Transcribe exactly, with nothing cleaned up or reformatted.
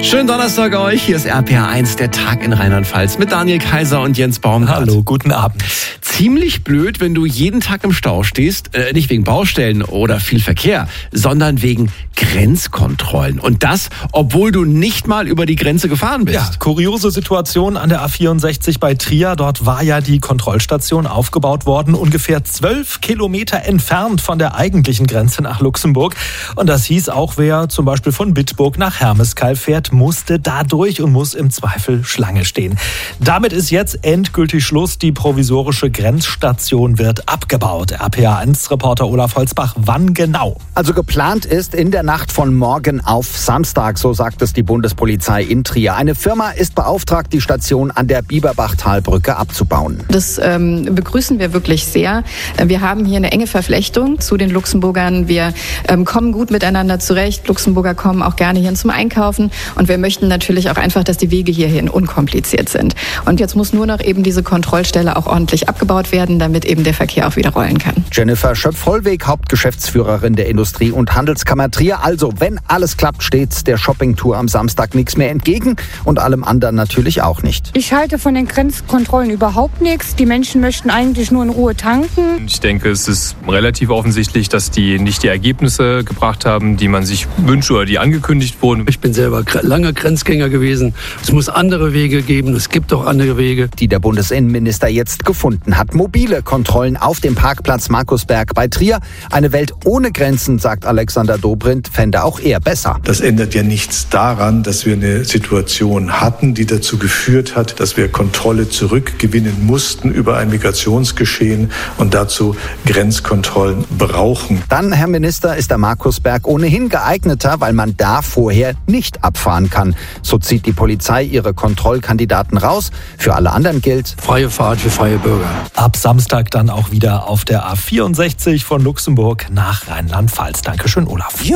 Schönen Donnerstag euch. Hier ist R P R eins, der Tag in Rheinland-Pfalz mit Daniel Kaiser und Jens Baumgart. Hallo, guten Abend. Ziemlich blöd, wenn du jeden Tag im Stau stehst, äh, nicht wegen Baustellen oder viel Verkehr, sondern wegen Grenzkontrollen. Und das, obwohl du nicht mal über die Grenze gefahren bist. Ja, kuriose Situation an der A vierundsechzig bei Trier. Dort war ja die Kontrollstation aufgebaut worden, ungefähr zwölf Kilometer entfernt von der eigentlichen Grenze nach Luxemburg. Und das hieß auch, wer zum Beispiel von Bitburg nach Hermeskeil fährt, musste da durch und muss im Zweifel Schlange stehen. Damit ist jetzt endgültig Schluss. Die provisorische Grenzstation wird abgebaut. R P R eins Reporter Olaf Holzbach, wann genau? Also geplant ist in der Nacht von morgen auf Samstag, so sagt es die Bundespolizei in Trier. Eine Firma ist beauftragt, die Station an der Bieberbachtalbrücke abzubauen. Das ähm, begrüßen wir wirklich sehr. Wir haben hier eine enge Verflechtung zu den Luxemburgern. Wir ähm, kommen gut miteinander zurecht. Luxemburger kommen auch gerne hierhin zum Einkaufen. Und wir möchten natürlich auch einfach, dass die Wege hierhin unkompliziert sind. Und jetzt muss nur noch eben diese Kontrollstelle auch ordentlich abgebaut werden, damit eben der Verkehr auch wieder rollen kann. Jennifer Schöpf-Hollweg, Hauptgeschäftsführerin der Industrie- und Handelskammer Trier. Also, wenn alles klappt, steht der Shoppingtour am Samstag nichts mehr entgegen und allem anderen natürlich auch nicht. Ich halte von den Grenzkontrollen überhaupt nichts. Die Menschen möchten eigentlich nur in Ruhe tanken. Ich denke, es ist relativ offensichtlich, dass die nicht die Ergebnisse gebracht haben, die man sich wünscht oder die angekündigt wurden. Ich bin selber lange Grenzgänger gewesen. Es muss andere Wege geben. Es gibt auch andere Wege. Die der Bundesinnenminister jetzt gefunden hat. Mobile Kontrollen auf dem Parkplatz Markusberg bei Trier. Eine Welt ohne Grenzen, sagt Alexander Dobrindt, fände auch er besser. Das ändert ja nichts daran, dass wir eine Situation hatten, die dazu geführt hat, dass wir Kontrolle zurückgewinnen mussten über ein Migrationsgeschehen und dazu Grenzkontrollen brauchen. Dann, Herr Minister, ist der Markusberg ohnehin geeigneter, weil man da vorher nicht abfahren kann. So zieht die Polizei ihre Kontrollkandidaten raus. Für alle anderen gilt freie Fahrt für freie Bürger. Ab Samstag dann auch wieder auf der A vierundsechzig von Luxemburg nach Rheinland-Pfalz. Dankeschön, Olaf.